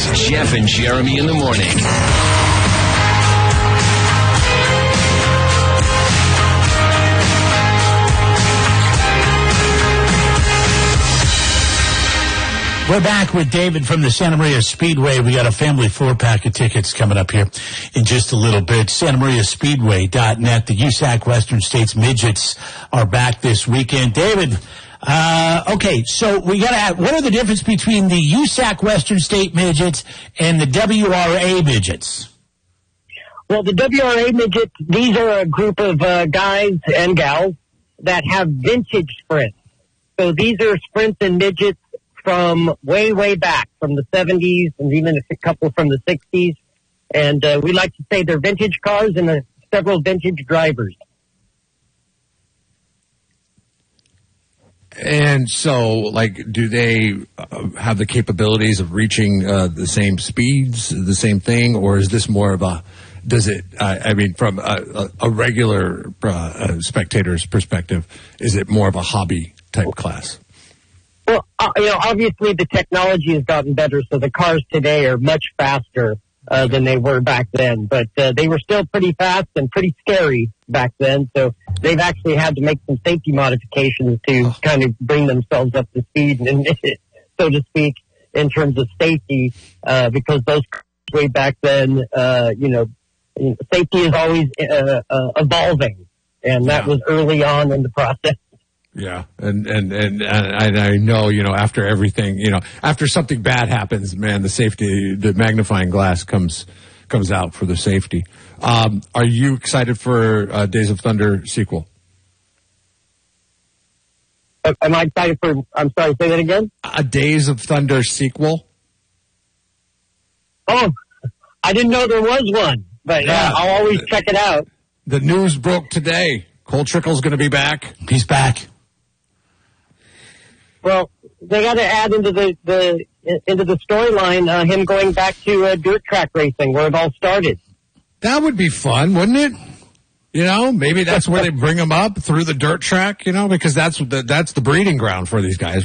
It's Jeff and Jeremy in the morning. We're back with David from the Santa Maria Speedway. We got a family 4-pack of tickets coming up here in just a little bit. SantaMariaSpeedway.net. The USAC Western States Midgets are back this weekend. David, okay, so we got to add, what are the difference between the USAC Western State Midgets and the WRA Midgets? Well, the WRA Midgets, these are a group of guys and gals that have vintage sprints. So these are sprints and midgets from way, way back, from the 70s and even a couple from the 60s. And we like to say they're vintage cars and several vintage drivers. And so, like, do they have the capabilities of reaching the same speeds, the same thing, or is this more of a, does it, I mean, from a regular spectator's perspective, is it more of a hobby type class? Well, obviously the technology has gotten better, so the cars today are much faster than they were back then. But they were still pretty fast and pretty scary back then, so they've actually had to make some safety modifications to kind of bring themselves up to speed, and so to speak, in terms of safety, because those cars way back then, safety is always evolving, and that was early on in the process. Yeah, and I know, after everything, after something bad happens, man, the magnifying glass comes out for the safety. Are you excited for Days of Thunder sequel? Am I excited for, I'm sorry, say that again? A Days of Thunder sequel? Oh, I didn't know there was one, but I'll always check it out. The news broke today. Cole Trickle's going to be back. He's back. Well, they got to add into the storyline him going back to dirt track racing, where it all started. That would be fun, wouldn't it? Maybe that's where they bring him up through the dirt track. Because that's the breeding ground for these guys.